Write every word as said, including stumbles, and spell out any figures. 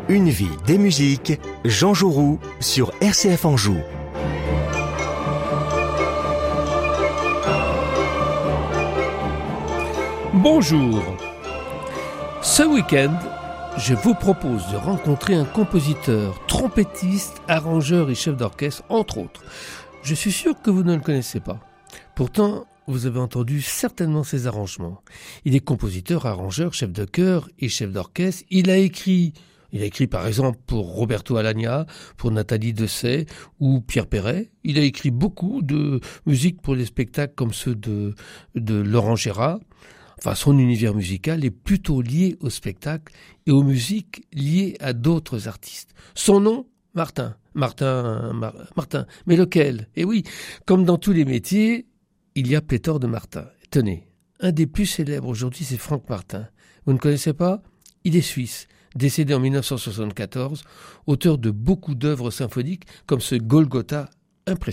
Une vie, des musiques, Jean Jouroux sur R C F Anjou. Bonjour. Ce week-end, je vous propose de rencontrer un compositeur, trompettiste, arrangeur et chef d'orchestre, entre autres. Je suis sûr que vous ne le connaissez pas. Pourtant, vous avez entendu certainement ses arrangements. Il est compositeur, arrangeur, chef de chœur et chef d'orchestre. Il a écrit, il a écrit par exemple pour Roberto Alagna, pour Nathalie Dessay ou Pierre Perret. Il a écrit beaucoup de musique pour les spectacles comme ceux de, de Laurent Gérard. Enfin, son univers musical est plutôt lié au spectacle et aux musiques liées à d'autres artistes. Son nom, Martin. Martin, Mar- Martin. Mais lequel ? Eh oui, comme dans tous les métiers, il y a pléthore de Martin. Tenez, un des plus célèbres aujourd'hui, c'est Franck Martin. Vous ne connaissez pas ? Il est suisse, décédé en dix-neuf cent soixante-quatorze, auteur de beaucoup d'œuvres symphoniques comme ce Golgotha impressionnant.